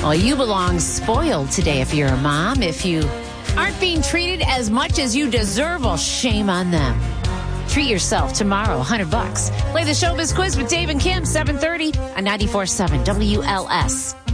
Well, you belong spoiled today if you're a mom. If you aren't being treated as much as you deserve, well, shame on them. Treat yourself tomorrow, $100. Play the Showbiz Quiz with Dave and Kim, 7:30 on 94.7 WLS.